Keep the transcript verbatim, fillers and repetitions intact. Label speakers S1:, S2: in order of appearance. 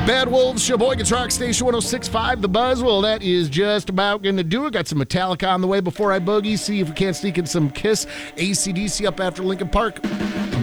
S1: Bad Wolves, Sheboygan's Rock Station one oh six point five, The Buzz. Well, that is just about going to do it. Got some Metallica on the way before I boogie. See if we can't sneak in some Kiss, A C D C up after Linkin Park.